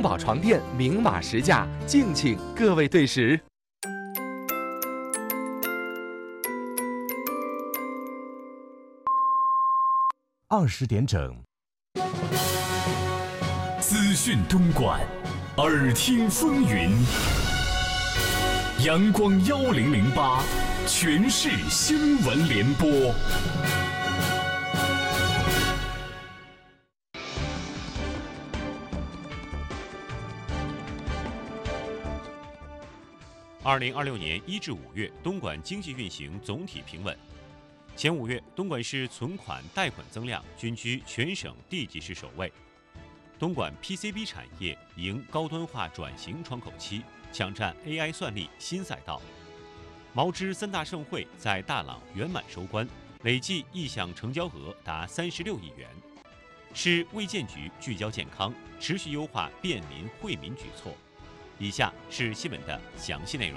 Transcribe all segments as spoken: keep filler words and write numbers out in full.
宝床垫明码实价，敬请各位对时。 二十点整， 资讯东莞，耳听风云。阳光幺零零八，全市新闻联播。 二零二六年一至五月，东莞经济运行总体平稳。前五月，东莞市存款贷款增量均居全省地级市首位。东莞 P C B 产业迎高端化转型窗口期，抢占 A I 算力新赛道。毛织三大盛会在大朗圆满收官，累计意向成交额达三十六亿元。市卫健局聚焦健康，持续优化便民惠民举措。以下是新闻的详细内容。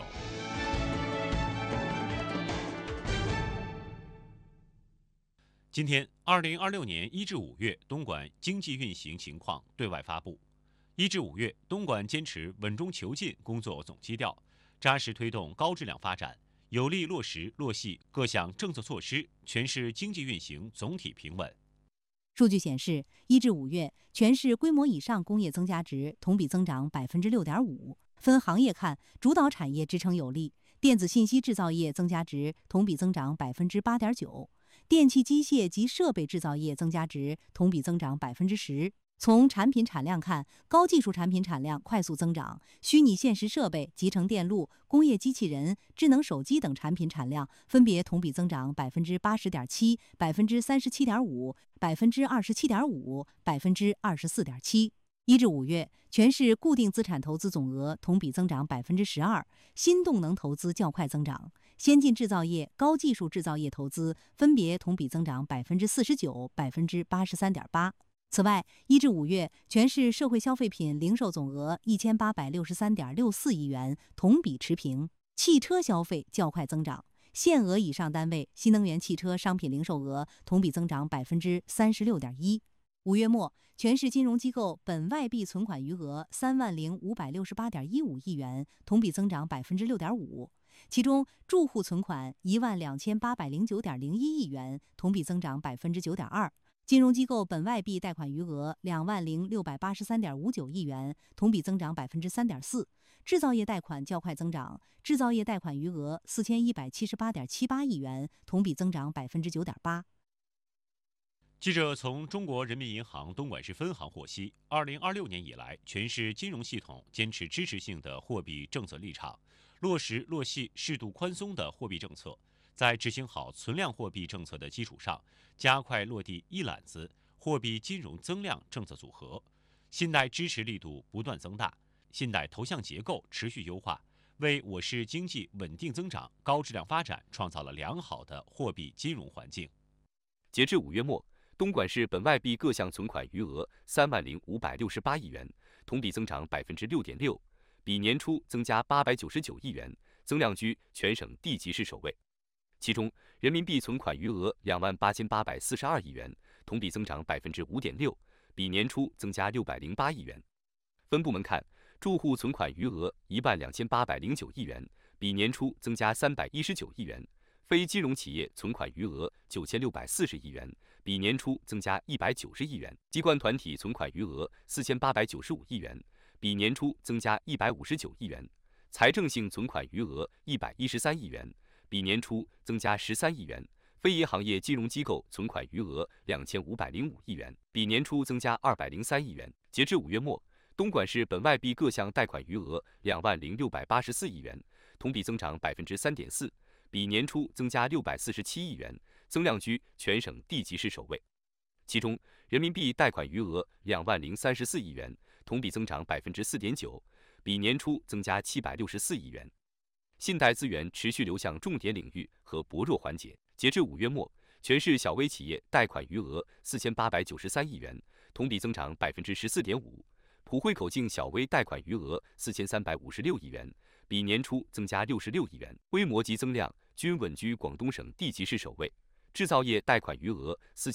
今天，二零二六年一至五月东莞经济运行情况对外发布。一至五月，东莞坚持稳中求进工作总基调，扎实推动高质量发展，有力落实落细各项政策措施，全市经济运行总体平稳。 数据显示，一至五月，全市规模以上工业增加值同比增长百分之六点五。分行业看，主导产业支撑有力，电子信息制造业增加值同比增长百分之八点九，电气机械及设备制造业增加值同比增长百分之十。从产品产量看，高技术产品产量快速增长，虚拟现实设备、集成电路、工业机器人、智能手机等产品产量分别同比增长百分之八十点七、百分之三十七点五、百分之二十七点五、百分之二十四点七。一至五月，全市固定资产投资总额同比增长百分之十二，新动能投资较快增长，先进制造业、高技术制造业投资分别同比增长百分之四十九、百分之八十三点八。此外，一至五月，全市社会消费品零售总额一千八百六十三点六四亿元，同比持平。汽车消费较快增长，限额以上单位新能源汽车商品零售额同比增长百分之三十六点一。五月末，全市金融机构本外币存款余额三万零五百六十八点一五亿元，同比增长百分之六点五。其中，住户存款一万两千八百零九点零一亿元，同比增长百分之九点二。金融机构本外币贷款余额两万零六百八十三点五九亿元，同比增长百分之三点四。制造业贷款较快增长，制造业贷款余额四千一百七十八点七八亿元，同比增长百分之九点八。 记者从中国人民银行东莞市分行获悉，二零二六年以来，全市金融系统坚持支持性的货币政策立场，落实落细适度宽松的货币政策。在执行好存量货币政策的基础上，加快落地一揽子货币金融增量政策组合，信贷支持力度不断增大，信贷投向结构持续优化，为我市经济稳定增长、高质量发展创造了良好的货币金融环境。 截至五月末，东莞市本外币各项存款余额三万零五百六十八亿元，同比增长百分之六点六，比年初增加八百九十九亿元，增量居全省地级市首位。其中，人民币存款余额两万八千八百四十二亿元，同比增长百分之五点六，比年初增加六百零八亿元。分部门看，住户存款余额一万两千八百零九亿元，比年初增加三百一十九亿元；非金融企业存款余额九千六百四十亿元，比年初增加一百九十亿元；机关团体存款余额四千八百九十五亿元，比年初增加一百五十九亿元；财政性存款余额一百一十三亿元。比年初增加十三亿元，非银行业金融机构存款余额两千五百零五亿元，比年初增加二百零三亿元。截至五月末，东莞市本外币各项贷款余额两万零六百八十四亿元，同比增长百分之三点四，比年初增加六百四十七亿元，增量居全省地级市首位。其中，人民币贷款余额两万零三十四亿元，同比增长百分之四点九，比年初增加七百六十四亿元。信贷资源持续流向重点领域和薄弱环节。截至五月末，全市小微企业贷款余额四千八百九十三亿元，同比增长百分之十四点五；普惠口径小微贷款余额四千三百五十六亿元，比年初增加六十六亿元，规模及增量均稳居广东省地级市首位。制造业贷款余额四